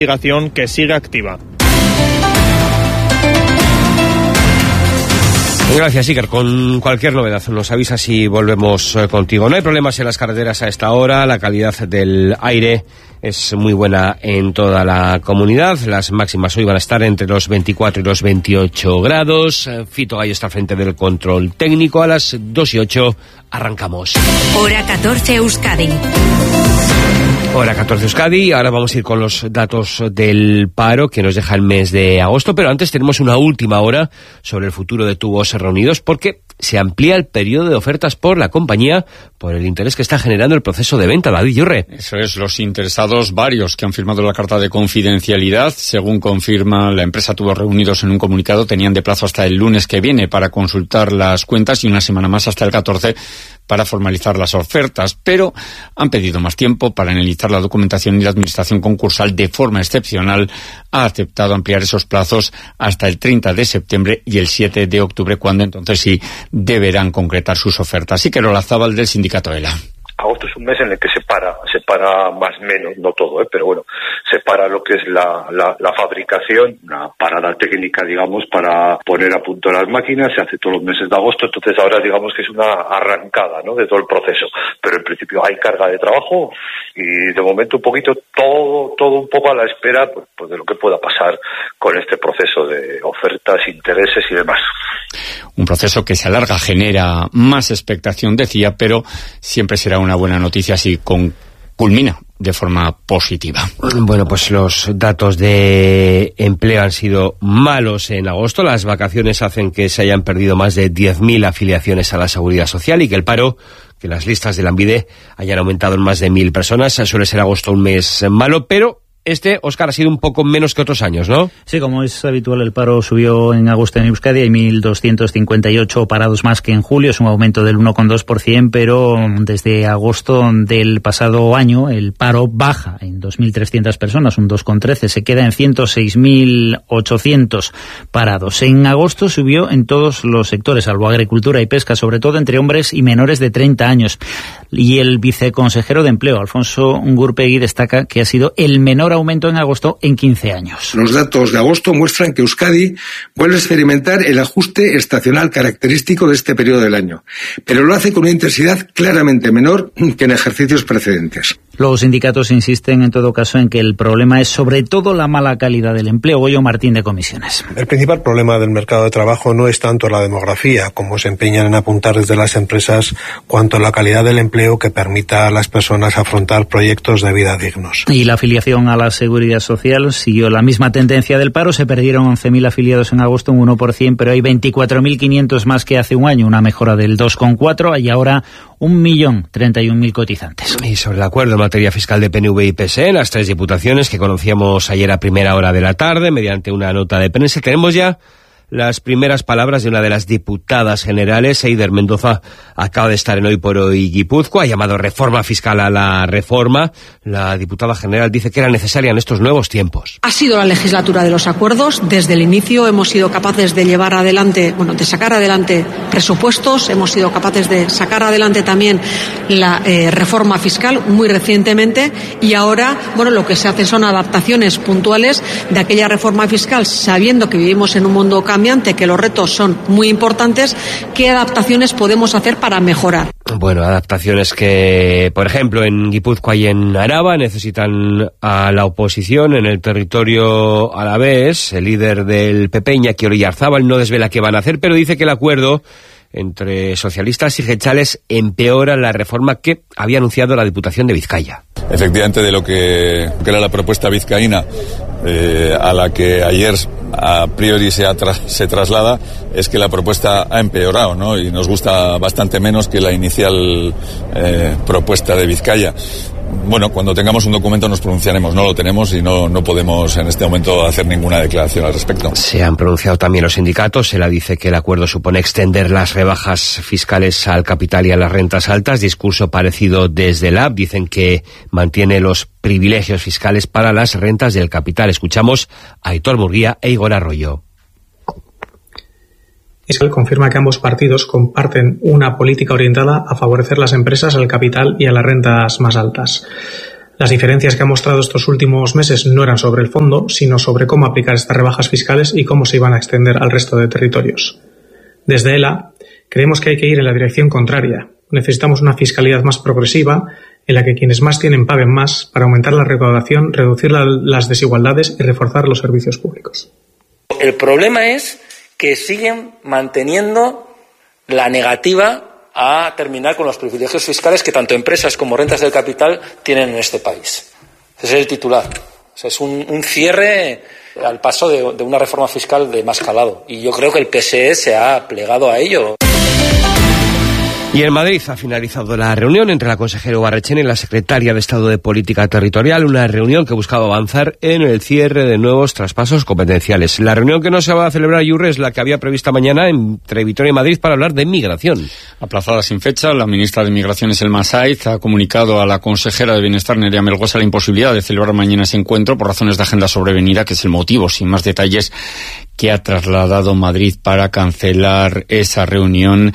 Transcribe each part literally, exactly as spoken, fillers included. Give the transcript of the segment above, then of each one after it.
investigación que sigue activa. Gracias, Iker. Con cualquier novedad nos avisas y volvemos contigo. No hay problemas en las carreteras a esta hora. La calidad del aire es muy buena en toda la comunidad. Las máximas hoy van a estar entre los veinticuatro y los veintiocho grados. Fito Gallo está al frente del control técnico. A las dos y ocho arrancamos. Hora catorce Euskadi. Hora catorce Euskadi. Ahora vamos a ir con los datos del paro que nos deja el mes de agosto, pero antes tenemos una última hora sobre el futuro de Tubos Reunidos, porque se amplía el periodo de ofertas por la compañía por el interés que está generando el proceso de venta. David Llorre. Eso es, los interesados varios que han firmado la carta de confidencialidad, según confirma la empresa Tubos Reunidos en un comunicado, tenían de plazo hasta el lunes que viene para consultar las cuentas y una semana más hasta el catorce para formalizar las ofertas, pero han pedido más tiempo para analizar la documentación y la administración concursal. De forma excepcional ha aceptado ampliar esos plazos hasta el treinta de septiembre y el siete de octubre, cuando entonces sí deberán concretar sus ofertas. Iker Olazábal, del sindicato ELA. Agosto es un mes en el que se para, se para más o menos, no todo, ¿eh? pero bueno, se para lo que es la, la, la fabricación, una parada técnica, digamos, para poner a punto las máquinas, se hace todos los meses de agosto, entonces ahora digamos que es una arrancada, ¿no?, de todo el proceso, pero en principio hay carga de trabajo y de momento un poquito todo, todo un poco a la espera pues, pues de lo que pueda pasar con este proceso de ofertas, intereses y demás. Un proceso que se alarga, genera más expectación, decía, pero siempre será una buena noticia si con, culmina de forma positiva. Bueno, pues los datos de empleo han sido malos en agosto. Las vacaciones hacen que se hayan perdido más de diez mil afiliaciones a la Seguridad Social y que el paro, que las listas de Lanbide hayan aumentado en más de mil personas. Suele ser agosto un mes malo, pero este, Óscar, ha sido un poco menos que otros años, ¿no? Sí, como es habitual, el paro subió en agosto en Euskadi. Hay mil doscientos cincuenta y ocho parados más que en julio. Es un aumento del uno coma dos por ciento, pero desde agosto del pasado año el paro baja en dos mil trescientas personas, un dos coma trece. Se queda en ciento seis mil ochocientos parados. En agosto subió en todos los sectores, salvo agricultura y pesca, sobre todo entre hombres y menores de treinta años. Y el viceconsejero de Empleo, Alfonso Gurpegui, destaca que ha sido el menor aumento en agosto en quince años. Los datos de agosto muestran que Euskadi vuelve a experimentar el ajuste estacional característico de este periodo del año, pero lo hace con una intensidad claramente menor que en ejercicios precedentes. Los sindicatos insisten en todo caso en que el problema es sobre todo la mala calidad del empleo. Goyo Martín, de Comisiones. El principal problema del mercado de trabajo no es tanto la demografía, como se empeñan en apuntar desde las empresas, cuanto la calidad del empleo que permita a las personas afrontar proyectos de vida dignos. Y la afiliación a la Seguridad Social siguió la misma tendencia del paro. Se perdieron once mil afiliados en agosto, un uno por ciento, pero hay veinticuatro mil quinientos más que hace un año, una mejora del dos coma cuatro. Hay ahora un millón treinta y un mil cotizantes. Y sobre el acuerdo en materia fiscal de P N V y P S E, las tres diputaciones que conocíamos ayer a primera hora de la tarde, mediante una nota de prensa, tenemos ya las primeras palabras de una de las diputadas generales. Eider Mendoza acaba de estar en Hoy por Hoy Guipúzcoa, ha llamado reforma fiscal a la reforma. La diputada general dice que era necesaria en estos nuevos tiempos. Ha sido la legislatura de los acuerdos. Desde el inicio hemos sido capaces de llevar adelante, bueno, de sacar adelante presupuestos, hemos sido capaces de sacar adelante también la eh, reforma fiscal muy recientemente, y ahora, bueno, lo que se hace son adaptaciones puntuales de aquella reforma fiscal, sabiendo que vivimos en un mundo cambiante, que los retos son muy importantes. ¿Qué adaptaciones podemos hacer para mejorar? Bueno, adaptaciones que, por ejemplo, en Guipúzcoa y en Araba necesitan a la oposición. En el territorio alavés, el líder del P P, Iñaki Oyarzábal, no desvela qué van a hacer, pero dice que el acuerdo entre socialistas y jeltzales empeora la reforma que había anunciado la Diputación de Vizcaya. Efectivamente, de lo que, que era la propuesta vizcaína, eh, a la que ayer a priori se, atra, se traslada, es que la propuesta ha empeorado, ¿no? Y nos gusta bastante menos que la inicial eh, propuesta de Vizcaya. Bueno, cuando tengamos un documento nos pronunciaremos. No lo tenemos y no, no podemos en este momento hacer ninguna declaración al respecto. Se han pronunciado también los sindicatos. ELA dice que el acuerdo supone extender las rebajas fiscales al capital y a las rentas altas. Discurso parecido desde el A B. Dicen que mantiene los privilegios fiscales para las rentas del capital. Escuchamos a Aitor Murguía e Igor Arroyo. Fiscal confirma que ambos partidos comparten una política orientada a favorecer las empresas, el capital y a las rentas más altas. Las diferencias que ha mostrado estos últimos meses no eran sobre el fondo, sino sobre cómo aplicar estas rebajas fiscales y cómo se iban a extender al resto de territorios. Desde ELA, creemos que hay que ir en la dirección contraria. Necesitamos una fiscalidad más progresiva, en la que quienes más tienen paguen más para aumentar la recaudación, reducir la, las desigualdades y reforzar los servicios públicos. El problema es que siguen manteniendo la negativa a terminar con los privilegios fiscales que tanto empresas como rentas del capital tienen en este país. Ese es el titular. O sea, es un, un cierre al paso de, de una reforma fiscal de más calado. Y yo creo que el P S E se ha plegado a ello. Y en Madrid ha finalizado la reunión entre la consejera Ibarretxena y la secretaria de Estado de Política Territorial, una reunión que buscaba avanzar en el cierre de nuevos traspasos competenciales. La reunión que no se va a celebrar, Yurre, es la que había prevista mañana entre Vitoria y Madrid para hablar de migración. Aplazada sin fecha, la ministra de Migraciones, Elma Saiz, ha comunicado a la consejera de Bienestar, Nerea Melgosa, la imposibilidad de celebrar mañana ese encuentro por razones de agenda sobrevenida, que es el motivo, sin más detalles, que ha trasladado Madrid para cancelar esa reunión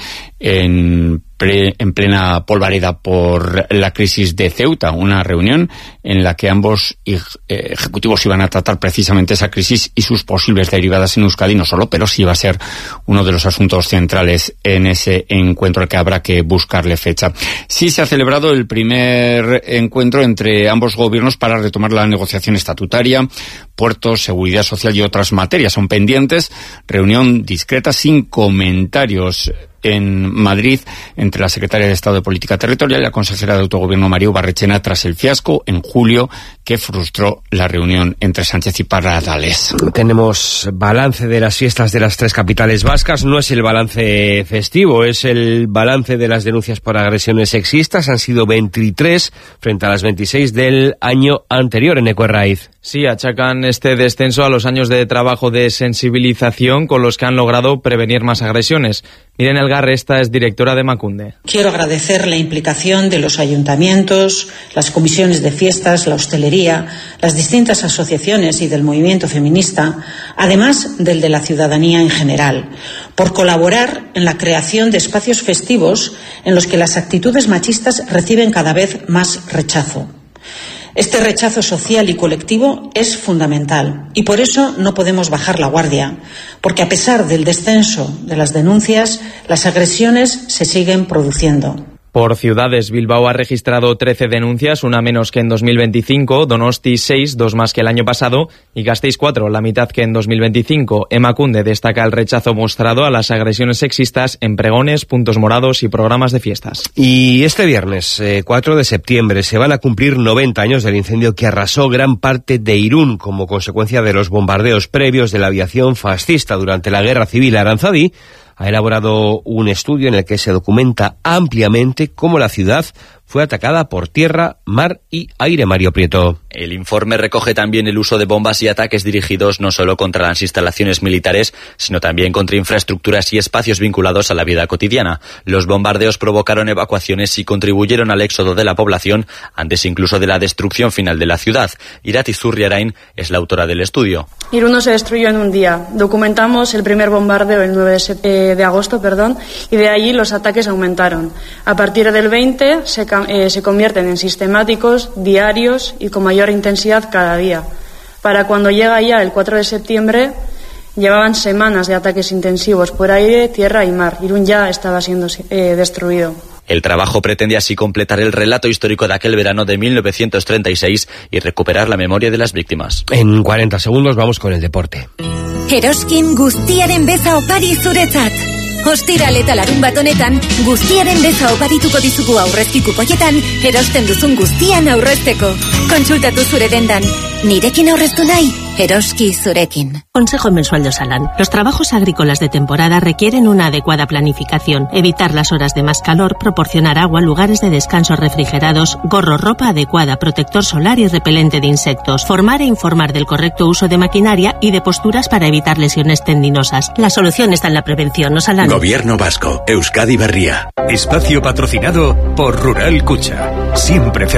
en Pre, en plena polvareda por la crisis de Ceuta, una reunión en la que ambos ejecutivos iban a tratar precisamente esa crisis y sus posibles derivadas en Euskadi, no solo, pero sí va a ser uno de los asuntos centrales en ese encuentro al que habrá que buscarle fecha. Sí se ha celebrado el primer encuentro entre ambos gobiernos para retomar la negociación estatutaria, puertos, seguridad social y otras materias. Son pendientes, reunión discreta sin comentarios en Madrid entre la secretaria de Estado de Política Territorial y la consejera de Autogobierno, María Ibarretxena, tras el fiasco en julio que frustró la reunión entre Sánchez y Pardales. Tenemos balance de las fiestas de las tres capitales vascas. No es el balance festivo, es el balance de las denuncias por agresiones sexistas. Han sido veintitrés frente a las veintiséis del año anterior en Ecuerraiz. Sí, achacan este descenso a los años de trabajo de sensibilización con los que han logrado prevenir más agresiones. Miren Elgarre, esta es directora de Emakunde. Quiero agradecer la implicación de los ayuntamientos, las comisiones de fiestas, la hostelería, las distintas asociaciones y del movimiento feminista, además del de la ciudadanía en general, por colaborar en la creación de espacios festivos en los que las actitudes machistas reciben cada vez más rechazo. Este rechazo social y colectivo es fundamental y por eso no podemos bajar la guardia, porque a pesar del descenso de las denuncias, las agresiones se siguen produciendo. Por ciudades, Bilbao ha registrado trece denuncias, una menos que en dos mil veinticinco, Donosti seis, dos más que el año pasado, y Gasteiz cuatro, la mitad que en dos mil veinticinco. Emakunde destaca el rechazo mostrado a las agresiones sexistas en pregones, puntos morados y programas de fiestas. Y este viernes, eh, cuatro de septiembre, se van a cumplir noventa años del incendio que arrasó gran parte de Irún como consecuencia de los bombardeos previos de la aviación fascista durante la Guerra Civil. Aranzadi ha elaborado un estudio en el que se documenta ampliamente cómo la ciudad fue atacada por tierra, mar y aire. Mario Prieto. El informe recoge también el uso de bombas y ataques dirigidos no solo contra las instalaciones militares, sino también contra infraestructuras y espacios vinculados a la vida cotidiana. Los bombardeos provocaron evacuaciones y contribuyeron al éxodo de la población, antes incluso de la destrucción final de la ciudad. Irati Zurriarain es la autora del estudio. Irún no se destruyó en un día. Documentamos el primer bombardeo el nueve de agosto, perdón, y de allí los ataques aumentaron. A partir del veinte se Eh, se convierten en sistemáticos, diarios y con mayor intensidad cada día. Para cuando llega ya el cuatro de septiembre, llevaban semanas de ataques intensivos por aire, tierra y mar. Irún ya estaba siendo eh, destruido. El trabajo pretende así completar el relato histórico de aquel verano de mil novecientos treinta y seis y recuperar la memoria de las víctimas. En cuarenta segundos vamos con el deporte. Eroskin guztiaren beza opari zuretzat. Ostiral eta larun bat honetan, guztiaren beza oparituko dizugu aurrezki kupoietan, erosten duzun guztian aurrezteko. Kontsultatu zure dendan. Nirekin aurreztu nahi, eroski zurekin. Consejo mensual de Osalan. Los trabajos agrícolas de temporada requieren una adecuada planificación, evitar las horas de más calor, proporcionar agua, lugares de descanso refrigerados, gorro, ropa adecuada, protector solar y repelente de insectos, formar e informar del correcto uso de maquinaria y de posturas para evitar lesiones tendinosas. La solución está en la prevención. Osalan. Gobierno Vasco, Euskadi Berria. Espacio patrocinado por Rural Kutxa. Siempre cerca.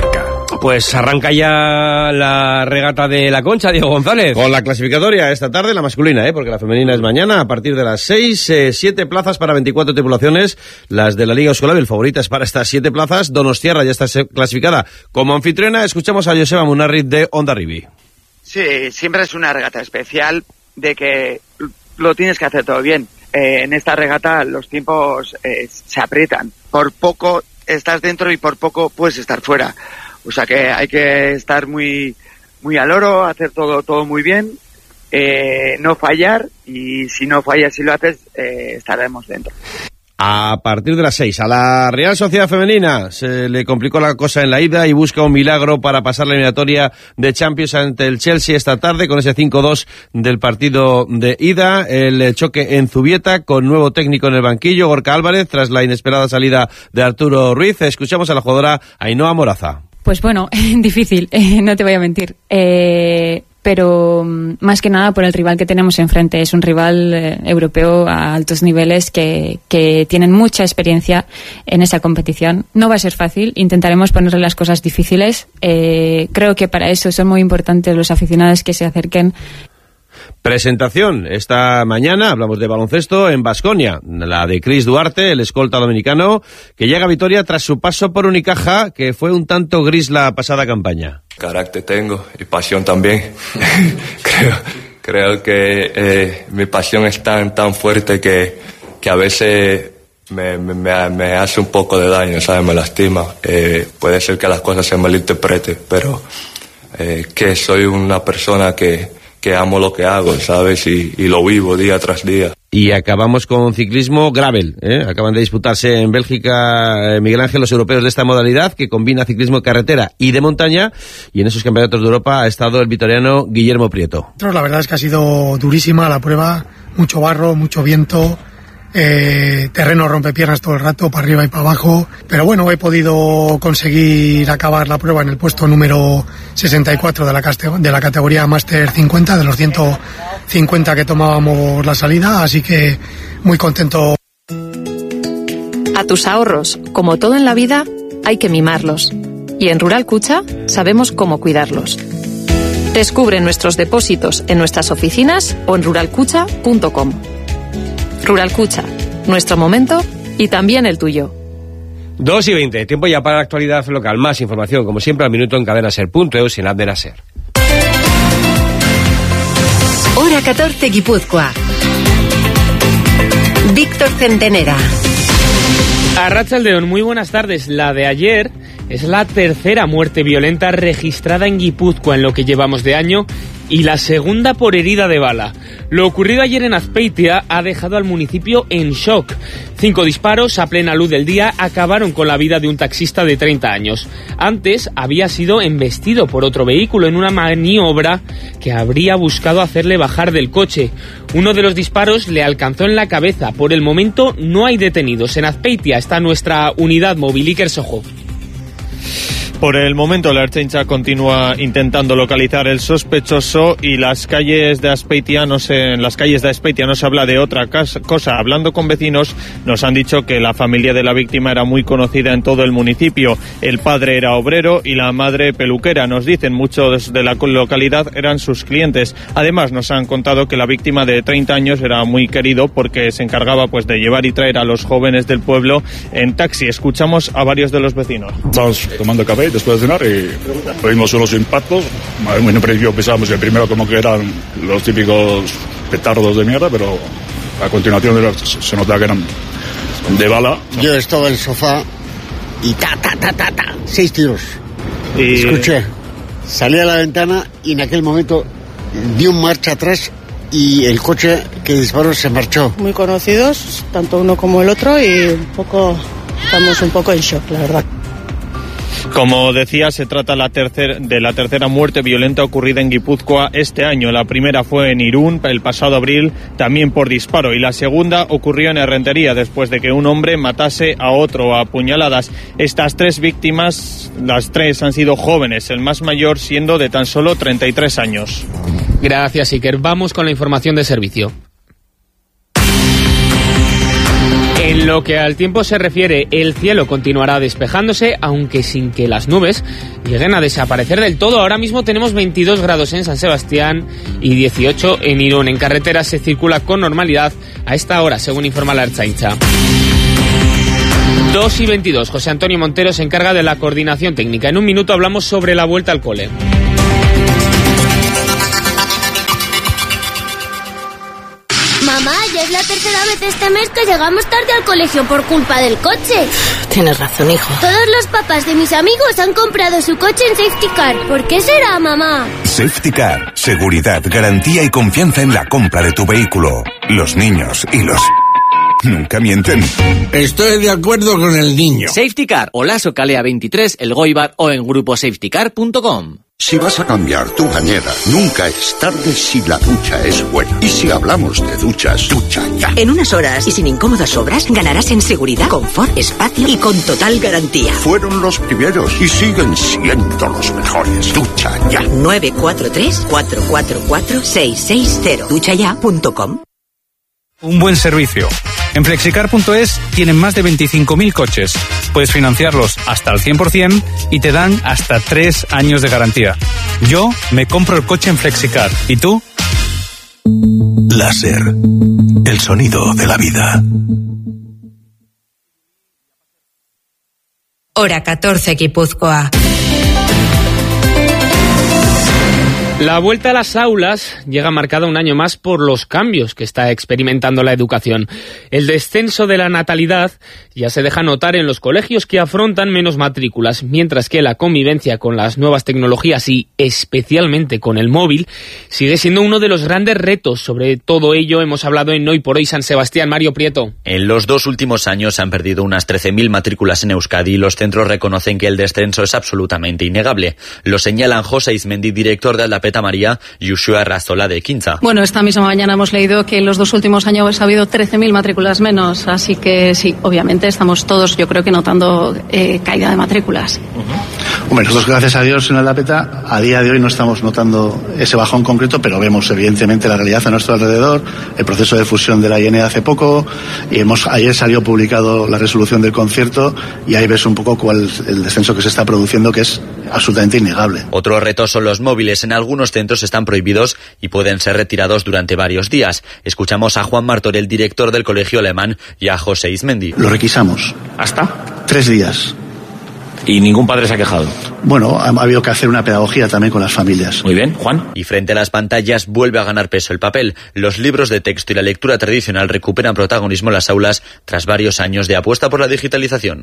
Pues arranca ya la regata de la Concha, Diego González. Con la clasificatoria esta tarde, la masculina, ¿eh? Porque la femenina es mañana, a partir de las seis, eh, siete plazas para veinticuatro tripulaciones, las de la Liga Euskal favoritas para estas siete plazas. Donostiarra ya está clasificada como anfitriona. Escuchamos a Joseba Munarriz de Hondarribi. Sí, siempre es una regata especial de que lo tienes que hacer todo bien. Eh, en esta regata los tiempos eh, se aprietan. Por poco estás dentro y por poco puedes estar fuera. O sea que hay que estar muy muy al oro, hacer todo todo muy bien, eh, no fallar, y si no fallas y lo haces, eh, estaremos dentro. A partir de las seis, a la Real Sociedad Femenina se le complicó la cosa en la ida y busca un milagro para pasar la eliminatoria de Champions ante el Chelsea esta tarde con ese cinco dos del partido de ida. El choque en Zubieta con nuevo técnico en el banquillo, Gorka Álvarez, tras la inesperada salida de Arturo Ruiz. Escuchamos a la jugadora Ainhoa Moraza. Pues bueno, difícil, eh, no te voy a mentir, eh, pero más que nada por el rival que tenemos enfrente. Es un rival eh, europeo a altos niveles que, que tienen mucha experiencia en esa competición. No va a ser fácil, intentaremos ponerle las cosas difíciles. Eh, creo que para eso son muy importantes los aficionados que se acerquen. Presentación esta mañana, hablamos de baloncesto en Baskonia, la de Chris Duarte, el escolta dominicano, que llega a Vitoria tras su paso por Unicaja, que fue un tanto gris la pasada campaña. Carácter tengo y pasión también. creo, creo que eh, mi pasión es tan, tan fuerte que, que a veces me, me, me hace un poco de daño, ¿sabes? Me lastima. Eh, puede ser que las cosas se malinterpreten, pero eh, que soy una persona que que amo lo que hago, ¿sabes? Y, y lo vivo día tras día. Y acabamos con ciclismo gravel, ¿eh? Acaban de disputarse en Bélgica, eh, Miguel Ángel, los europeos de esta modalidad, que combina ciclismo de carretera y de montaña, y en esos campeonatos de Europa ha estado el vitoriano Guillermo Prieto. La verdad es que ha sido durísima la prueba, mucho barro, mucho viento, eh, terreno rompepiernas todo el rato, para arriba y para abajo, pero bueno, he podido conseguir acabar la prueba en el puesto número sesenta y cuatro de la, de la categoría Master cincuenta, de los ciento cincuenta que tomábamos la salida, así que muy contento. A tus ahorros, como todo en la vida, hay que mimarlos, y en Rural Cucha sabemos cómo cuidarlos. Descubre nuestros depósitos en nuestras oficinas o en rural cucha punto com. Rural Cucha, nuestro momento y también el tuyo. dos y veinte, tiempo ya para la actualidad local. Más información, como siempre, al minuto en cadena ser punto e u y en app de la SER. Hora catorce, Guipúzcoa. Víctor Centenera. Arratsaldeon, muy buenas tardes. La de ayer es la tercera muerte violenta registrada en Guipúzcoa en lo que llevamos de año y la segunda por herida de bala. Lo ocurrido ayer en Azpeitia ha dejado al municipio en shock. Cinco disparos a plena luz del día acabaron con la vida de un taxista de treinta años. Antes había sido embestido por otro vehículo en una maniobra que habría buscado hacerle bajar del coche. Uno de los disparos le alcanzó en la cabeza. Por el momento no hay detenidos. En Azpeitia está nuestra unidad móvil Iker Sojo. Por el momento la Ertzaintza continúa intentando localizar el sospechoso y las calles de Azpeitia no se, en las calles de Azpeitia no se habla de otra cosa. Hablando con vecinos nos han dicho que la familia de la víctima era muy conocida en todo el municipio. El padre era obrero y la madre peluquera. Nos dicen muchos de la localidad eran sus clientes. Además nos han contado que la víctima de treinta años era muy querido porque se encargaba pues de llevar y traer a los jóvenes del pueblo en taxi. Escuchamos a varios de los vecinos. Estamos tomando café después de cenar y oímos unos impactos. En un principio pensábamos que primero como que eran los típicos petardos de mierda, pero a continuación se notaba que eran de bala. Yo estaba en el sofá y ta, ta, ta, ta, ta, seis tiros. Y... Escuché, salí a la ventana y en aquel momento di un marcha atrás y el coche que disparó se marchó. Muy conocidos, tanto uno como el otro, y un poco, estamos un poco en shock, la verdad. Como decía, se trata la tercer, de la tercera muerte violenta ocurrida en Guipúzcoa este año. La primera fue en Irún el pasado abril, también por disparo, y la segunda ocurrió en Errentería después de que un hombre matase a otro a puñaladas. Estas tres víctimas, las tres han sido jóvenes, el más mayor siendo de tan solo treinta y tres años. Gracias, Iker. Vamos con la información de servicio. En lo que al tiempo se refiere, el cielo continuará despejándose, aunque sin que las nubes lleguen a desaparecer del todo. Ahora mismo tenemos veintidós grados en San Sebastián y dieciocho en Irún. En carreteras se circula con normalidad a esta hora, según informa la Ertzaintza. dos y veintidós. José Antonio Montero se encarga de la coordinación técnica. En un minuto hablamos sobre la vuelta al cole. Mamá, ya es la tercera vez este mes que llegamos tarde al colegio por culpa del coche. Tienes razón, hijo. Todos los papás de mis amigos han comprado su coche en Safety Car. ¿Por qué será, mamá? Safety Car. Seguridad, garantía y confianza en la compra de tu vehículo. Los niños y los... nunca mienten. Estoy de acuerdo con el niño. Safety Car, Olaso Calea veintitrés, El Goibar o en grupo safety car punto com. Si vas a cambiar tu bañera, nunca es tarde si la ducha es buena. Y si hablamos de duchas, ducha ya. En unas horas y sin incómodas obras, ganarás en seguridad, confort, espacio y con total garantía. Fueron los primeros y siguen siendo los mejores. Ducha ya. nueve cuatro tres, cuatro cuatro cuatro, seis seis cero. ducha ya punto com. Un buen servicio. En flexicar punto es tienen más de veinticinco mil coches. Puedes financiarlos hasta el cien por ciento y te dan hasta tres años de garantía. Yo me compro el coche en Flexicar. ¿Y tú? Láser. El sonido de la vida. Hora catorce, Guipúzcoa. La vuelta a las aulas llega marcada un año más por los cambios que está experimentando la educación. El descenso de la natalidad ya se deja notar en los colegios que afrontan menos matrículas, mientras que la convivencia con las nuevas tecnologías y especialmente con el móvil sigue siendo uno de los grandes retos. Sobre todo ello hemos hablado en Hoy por Hoy San Sebastián. Mario Prieto. En los dos últimos años se han perdido unas trece mil matrículas en Euskadi y los centros reconocen que el descenso es absolutamente innegable. Lo señalan José Izmendi, director de Aldapeta María, y Ushua Razola de Quinza. Bueno, esta misma mañana hemos leído que en los dos últimos años ha habido trece mil matrículas menos, así que sí, obviamente estamos todos, yo creo que notando eh, caída de matrículas. Uh-huh. Hombre, nosotros gracias a Dios en Aldapeta a día de hoy no estamos notando ese bajón concreto, pero vemos evidentemente la realidad a nuestro alrededor, el proceso de fusión de la I N E hace poco, y hemos ayer salió publicado la resolución del concierto y ahí ves un poco cuál el descenso que se está produciendo, que es absolutamente innegable. Otro reto son los móviles. En algunos centros están prohibidos y pueden ser retirados durante varios días. Escuchamos a Juan Martorell, director del Colegio Alemán, y a José Izmendi. Lo requisamos. ¿Hasta? Tres días. ¿Y ningún padre se ha quejado? Bueno, ha, ha habido que hacer una pedagogía también con las familias. Muy bien, Juan. Y frente a las pantallas vuelve a ganar peso el papel. Los libros de texto y la lectura tradicional recuperan protagonismo en las aulas tras varios años de apuesta por la digitalización.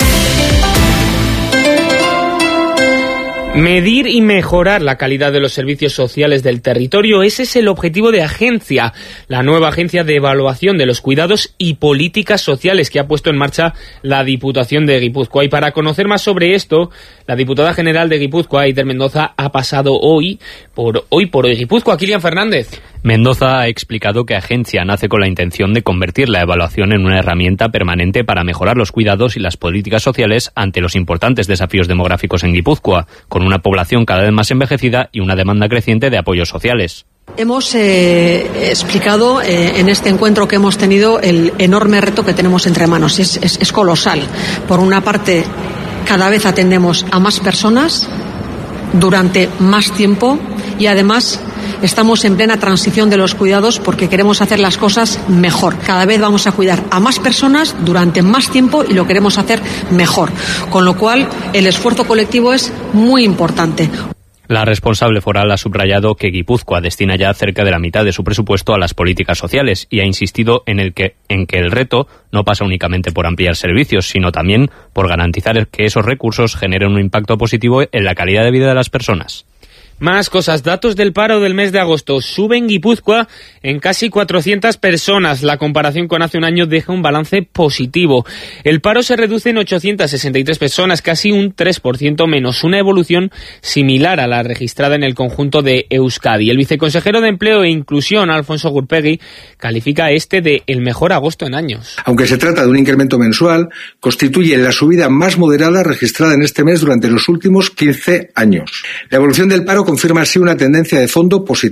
Medir y mejorar la calidad de los servicios sociales del territorio, ese es el objetivo de Agencia, la nueva agencia de evaluación de los cuidados y políticas sociales que ha puesto en marcha la Diputación de Guipúzcoa. Y para conocer más sobre esto, la diputada general de Guipúzcoa, Aither Mendoza, ha pasado hoy por Hoy por Hoy Guipúzcoa. Kilian Fernández. Mendoza ha explicado que Agencia nace con la intención de convertir la evaluación en una herramienta permanente para mejorar los cuidados y las políticas sociales ante los importantes desafíos demográficos en Guipúzcoa, con una población cada vez más envejecida y una demanda creciente de apoyos sociales. Hemos eh, explicado eh, en este encuentro que hemos tenido el enorme reto que tenemos entre manos. Es, es, es colosal. Por una parte, cada vez atendemos a más personas durante más tiempo y además estamos en plena transición de los cuidados porque queremos hacer las cosas mejor. Cada vez vamos a cuidar a más personas durante más tiempo y lo queremos hacer mejor. Con lo cual, el esfuerzo colectivo es muy importante. La responsable foral ha subrayado que Guipúzcoa destina ya cerca de la mitad de su presupuesto a las políticas sociales y ha insistido en, el que, en que el reto no pasa únicamente por ampliar servicios, sino también por garantizar que esos recursos generen un impacto positivo en la calidad de vida de las personas. Más cosas. Datos del paro del mes de agosto. Sube en Guipúzcoa en casi cuatrocientas personas. La comparación con hace un año deja un balance positivo. El paro se reduce en ochocientas sesenta y tres personas, casi un tres por ciento menos, una evolución similar a la registrada en el conjunto de Euskadi. El viceconsejero de Empleo e Inclusión, Alfonso Gurpegui, califica este de el mejor agosto en años. Aunque se trata de un incremento mensual, constituye la subida más moderada registrada en este mes durante los últimos quince años. La evolución del paro confirma así una tendencia de fondo positiva.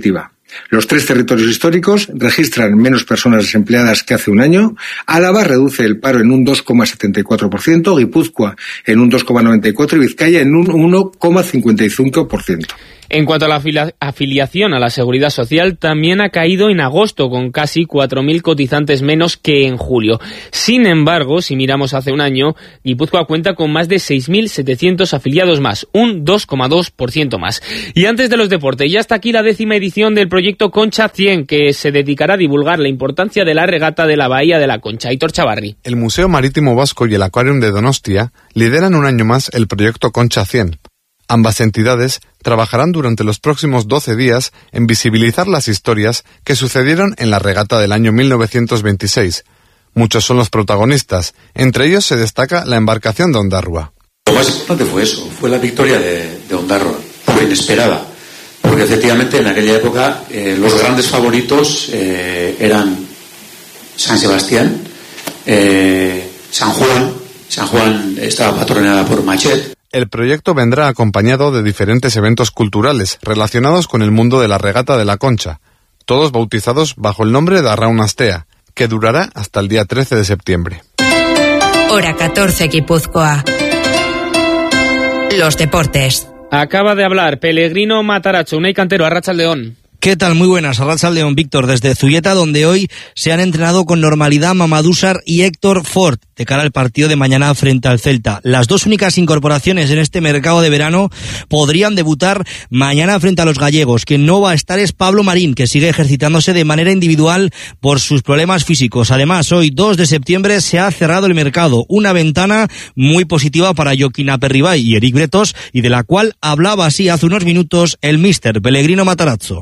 Los tres territorios históricos registran menos personas desempleadas que hace un año. Álava reduce el paro en un dos coma setenta y cuatro por ciento, Guipúzcoa en un dos coma noventa y cuatro por ciento y Vizcaya en un uno coma cincuenta y cinco por ciento. En cuanto a la afiliación a la Seguridad Social, también ha caído en agosto, con casi cuatro mil cotizantes menos que en julio. Sin embargo, si miramos hace un año, Guipúzcoa cuenta con más de seis mil setecientos afiliados más, un dos coma dos por ciento más. Y antes de los deportes, ya está aquí la décima edición del proyecto Concha cien, que se dedicará a divulgar la importancia de la regata de la Bahía de la Concha. Aitor Chavarri. El Museo Marítimo Vasco y el Aquarium de Donostia lideran un año más el proyecto Concha cien. Ambas entidades trabajarán durante los próximos doce días en visibilizar las historias que sucedieron en la regata del año mil novecientos veintiséis. Muchos son los protagonistas, entre ellos se destaca la embarcación de Ondarrua. Lo más importante fue eso, fue la victoria de, de Ondarrua, fue inesperada, porque efectivamente en aquella época eh, los grandes favoritos eh, eran San Sebastián, eh, San Juan, San Juan estaba patrocinada por Machet. El proyecto vendrá acompañado de diferentes eventos culturales relacionados con el mundo de la regata de la Concha, todos bautizados bajo el nombre de Arraunastea, que durará hasta el día trece de septiembre. Hora catorce, Guipúzcoa. Los deportes. Acaba de hablar Pellegrino Matarazzo, Unai Cantero, Arratsaldeon. ¿Qué tal? Muy buenas. Arratsaldeon, Víctor, desde Zubieta, donde hoy se han entrenado con normalidad Mamadou Sarr y Héctor Ford de cara al partido de mañana frente al Celta. Las dos únicas incorporaciones en este mercado de verano podrían debutar mañana frente a los gallegos. Quien no va a estar es Pablo Marín, que sigue ejercitándose de manera individual por sus problemas físicos. Además, hoy, dos de septiembre, se ha cerrado el mercado. Una ventana muy positiva para Joaquín Aperribay y Eric Bretos, y de la cual hablaba así hace unos minutos el míster Pellegrino Matarazzo.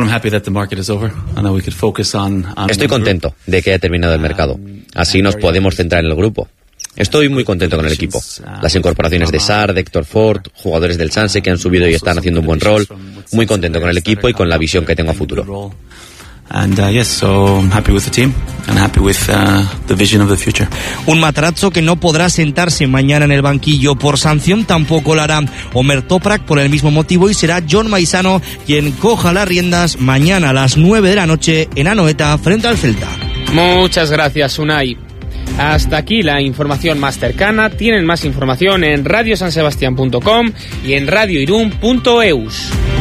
Estoy contento de que haya terminado el mercado. Así nos podemos centrar en el grupo. Estoy muy contento con el equipo. Las incorporaciones de Sarr, de Héctor Ford, jugadores del Sanse que han subido y están haciendo un buen rol. Muy contento con el equipo y con la visión que tengo a futuro. And uh, yes, so I'm happy with the team and happy with uh, the vision of the future. Un Matarazzo que no podrá sentarse mañana en el banquillo por sanción, tampoco lo hará Omer Toprak por el mismo motivo, y será John Maisano quien coja las riendas mañana a las nueve de la noche en Anoeta frente al Celta. Muchas gracias, Unai. Hasta aquí la información más cercana. Tienen más información en radio san sebastián punto com y en radio irún punto eus.